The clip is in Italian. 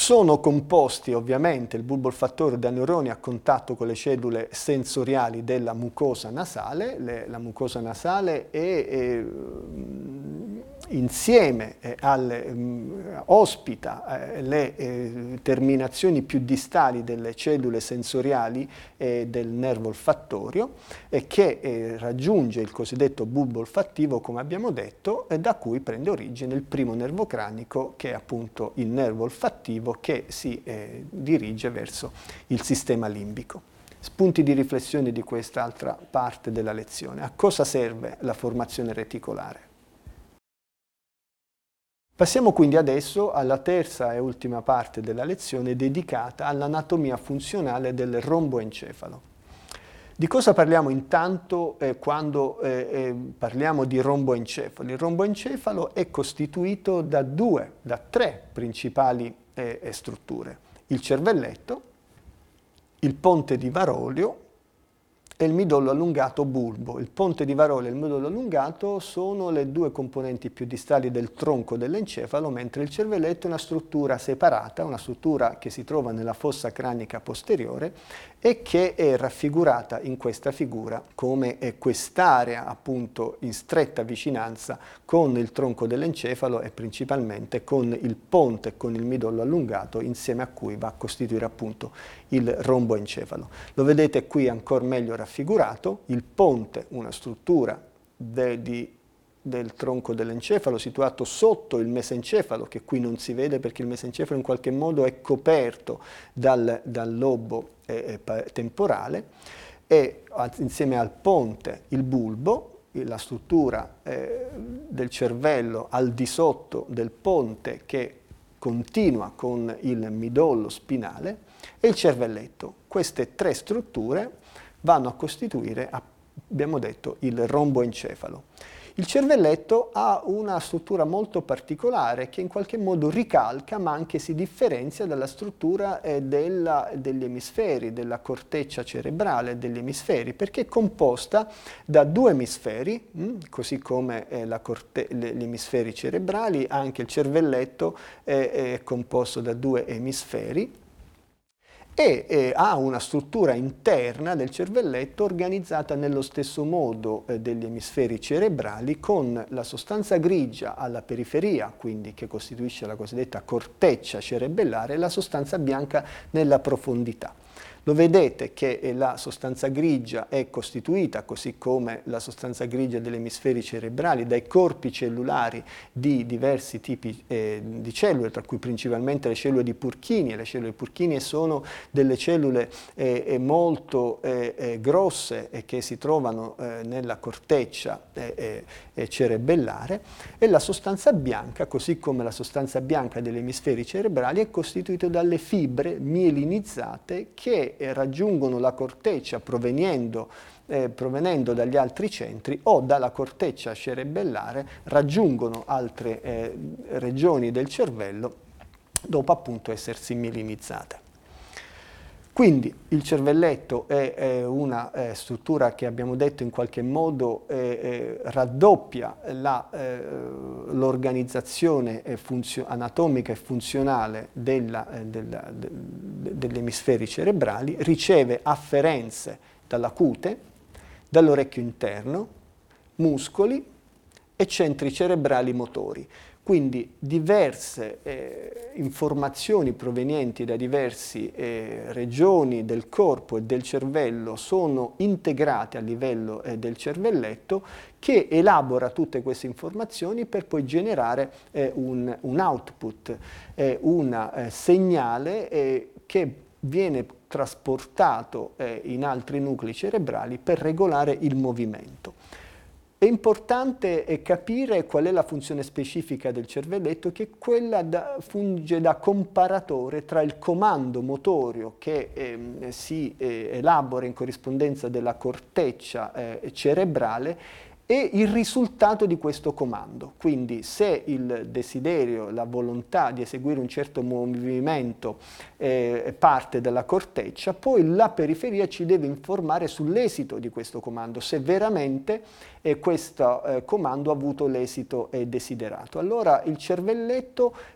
Sono composti ovviamente il bulbo olfattorio da neuroni a contatto con le cellule sensoriali della mucosa nasale. La mucosa nasale insieme ospita le terminazioni più distali delle cellule sensoriali del nervo olfattorio che raggiunge il cosiddetto bulbo olfattivo, come abbiamo detto, e da cui prende origine il primo nervo cranico, che è appunto il nervo olfattivo, che si dirige verso il sistema limbico. Spunti di riflessione di quest'altra parte della lezione. A cosa serve la formazione reticolare? Passiamo quindi adesso alla terza e ultima parte della lezione dedicata all'anatomia funzionale del romboencefalo. Di cosa parliamo intanto quando parliamo di romboencefalo? Il romboencefalo è costituito da tre principali strutture: il cervelletto, il ponte di Varolio e il midollo allungato bulbo. Il ponte di Varolio e il midollo allungato sono le due componenti più distali del tronco dell'encefalo, mentre il cervelletto è una struttura separata, una struttura che si trova nella fossa cranica posteriore e che è raffigurata in questa figura come quest'area appunto in stretta vicinanza con il tronco dell'encefalo e principalmente con il ponte e con il midollo allungato, insieme a cui va a costituire appunto il romboencefalo. Lo vedete qui ancora meglio raffigurato: il ponte, una struttura del tronco dell'encefalo situato sotto il mesencefalo, che qui non si vede perché il mesencefalo in qualche modo è coperto dal lobo temporale, e insieme al ponte il bulbo, la struttura del cervello al di sotto del ponte che continua con il midollo spinale, e il cervelletto. Queste tre strutture vanno a costituire, abbiamo detto, il romboencefalo. Il cervelletto ha una struttura molto particolare che in qualche modo ricalca, ma anche si differenzia dalla struttura degli emisferi, della corteccia cerebrale degli emisferi, perché è composta da due emisferi, così come gli emisferi cerebrali. Anche il cervelletto è composto da due emisferi, e ha una struttura interna del cervelletto organizzata nello stesso modo degli emisferi cerebrali, con la sostanza grigia alla periferia, quindi che costituisce la cosiddetta corteccia cerebellare, e la sostanza bianca nella profondità. Lo vedete che la sostanza grigia è costituita, così come la sostanza grigia degli emisferi cerebrali, dai corpi cellulari di diversi tipi di cellule, tra cui principalmente le cellule di Purkinje. Le cellule di Purkinje sono delle cellule molto grosse e che si trovano nella corteccia cerebellare, e la sostanza bianca, così come la sostanza bianca degli emisferi cerebrali, è costituita dalle fibre mielinizzate che raggiungono la corteccia provenendo dagli altri centri, o dalla corteccia cerebellare raggiungono altre regioni del cervello dopo appunto essersi mielinizzate. Quindi il cervelletto è una struttura che, abbiamo detto, in qualche modo raddoppia l'organizzazione anatomica e funzionale degli emisferi cerebrali, riceve afferenze dalla cute, dall'orecchio interno, muscoli e centri cerebrali motori. Quindi diverse informazioni provenienti da diverse regioni del corpo e del cervello sono integrate a livello del cervelletto, che elabora tutte queste informazioni per poi generare un output, un segnale che viene trasportato in altri nuclei cerebrali per regolare il movimento. È importante capire qual è la funzione specifica del cervelletto, che è quella funge da comparatore tra il comando motorio che si elabora in corrispondenza della corteccia cerebrale e il risultato di questo comando. Quindi se il desiderio, la volontà di eseguire un certo movimento parte dalla corteccia, poi la periferia ci deve informare sull'esito di questo comando, se veramente questo comando ha avuto l'esito desiderato. Allora il cervelletto